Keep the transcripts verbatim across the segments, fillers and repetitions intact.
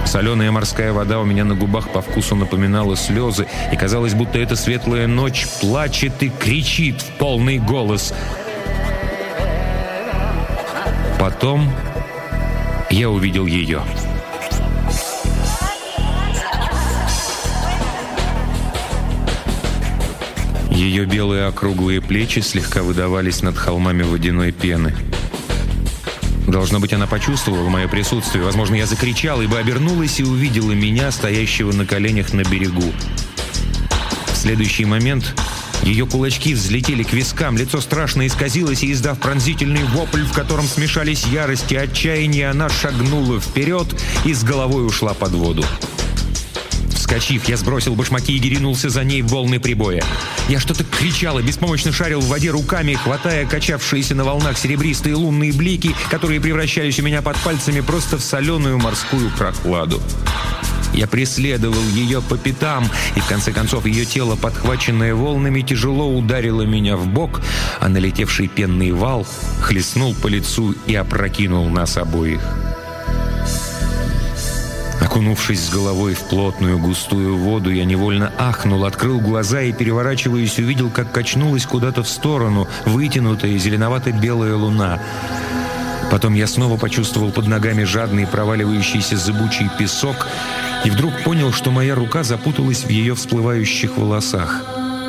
Соленая морская вода у меня на губах по вкусу напоминала слезы, и казалось, будто эта светлая ночь плачет и кричит в полный голос. Потом я увидел ее. Ее белые округлые плечи слегка выдавались над холмами водяной пены. Должно быть, она почувствовала мое присутствие. Возможно, я закричал, ибо обернулась и увидела меня, стоящего на коленях на берегу. В следующий момент ее кулачки взлетели к вискам, лицо страшно исказилось, и, издав пронзительный вопль, в котором смешались ярость и отчаяние, она шагнула вперед и с головой ушла под воду. Вскочив, я сбросил башмаки и ринулся за ней в волны прибоя. Я что-то кричал и беспомощно шарил в воде руками, хватая качавшиеся на волнах серебристые лунные блики, которые превращались у меня под пальцами просто в соленую морскую прохладу. Я преследовал ее по пятам, и в конце концов ее тело, подхваченное волнами, тяжело ударило меня в бок, а налетевший пенный вал хлестнул по лицу и опрокинул нас обоих. Окунувшись с головой в плотную густую воду, я невольно ахнул, открыл глаза и, переворачиваясь, увидел, как качнулась куда-то в сторону вытянутая зеленовато-белая луна. Потом я снова почувствовал под ногами жадный проваливающийся зыбучий песок и вдруг понял, что моя рука запуталась в ее всплывающих волосах.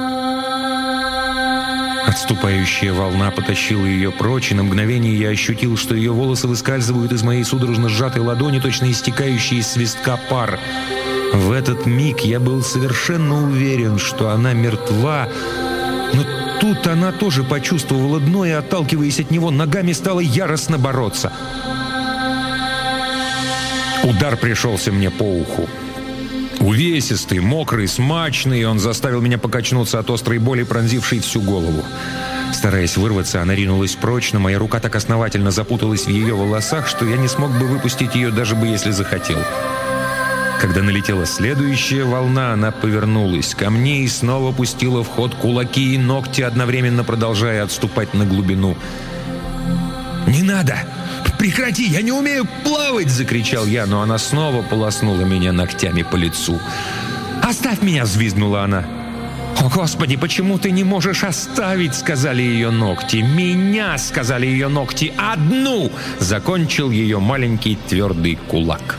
Отступающая волна потащила ее прочь, и на мгновение я ощутил, что ее волосы выскальзывают из моей судорожно сжатой ладони, точно истекающий из свистка пар. В этот миг я был совершенно уверен, что она мертва, но тут она тоже почувствовала дно и, отталкиваясь от него, ногами стала яростно бороться. Удар пришелся мне по уху. Увесистый, мокрый, смачный, он заставил меня покачнуться от острой боли, пронзившей всю голову. Стараясь вырваться, она ринулась прочь, но моя рука так основательно запуталась в ее волосах, что я не смог бы выпустить ее, даже бы если захотел. Когда налетела следующая волна, она повернулась ко мне и снова пустила в ход кулаки и ногти, одновременно продолжая отступать на глубину. «Не надо! Прекрати! Я не умею плавать!» — закричал я, но она снова полоснула меня ногтями по лицу. «Оставь меня!» — взвизгнула она. «О, Господи, почему ты не можешь оставить?» — сказали ее ногти. «Меня!» — сказали ее ногти. «Одну!» — закончил ее маленький твердый кулак.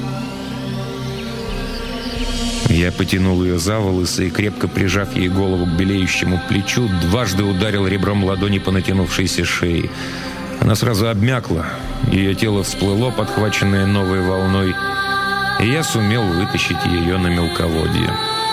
Я потянул ее за волосы и, крепко прижав ей голову к белеющему плечу, дважды ударил ребром ладони по натянувшейся шее. Она сразу обмякла, ее тело всплыло, подхваченное новой волной, и я сумел вытащить ее на мелководье.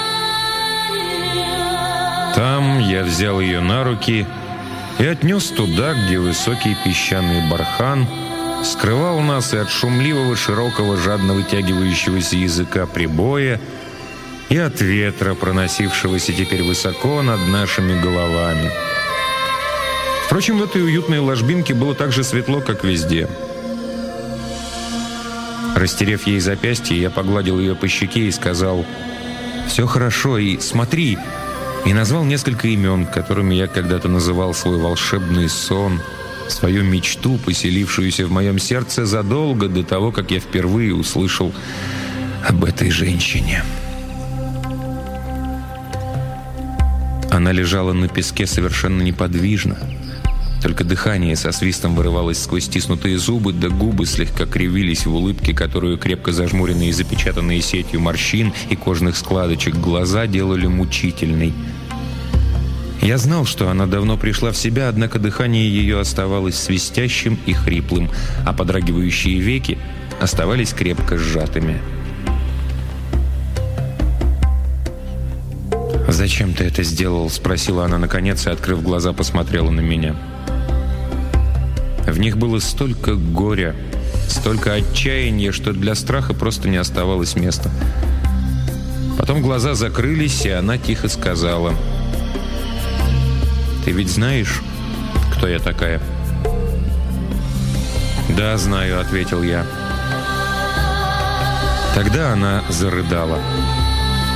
Там я взял ее на руки и отнес туда, где высокий песчаный бархан скрывал нас и от шумливого, широкого, жадно вытягивающегося языка прибоя, и от ветра, проносившегося теперь высоко над нашими головами. Впрочем, в этой уютной ложбинке было так же светло, как везде. Растерев ей запястье, я погладил ее по щеке и сказал: «Все хорошо, и смотри!» И назвал несколько имен, которыми я когда-то называл свой волшебный сон, свою мечту, поселившуюся в моем сердце задолго до того, как я впервые услышал об этой женщине. Она лежала на песке совершенно неподвижно. Только дыхание со свистом вырывалось сквозь стиснутые зубы, да губы слегка кривились в улыбке, которую крепко зажмуренные и запечатанные сетью морщин и кожных складочек глаза делали мучительной. Я знал, что она давно пришла в себя, однако дыхание ее оставалось свистящим и хриплым, а подрагивающие веки оставались крепко сжатыми. «Зачем ты это сделал?» — спросила она наконец и, открыв глаза, посмотрела на меня. В них было столько горя, столько отчаяния, что для страха просто не оставалось места. Потом глаза закрылись, и она тихо сказала: «Ты ведь знаешь, кто я такая?» «Да, знаю», — ответил я. Тогда она зарыдала.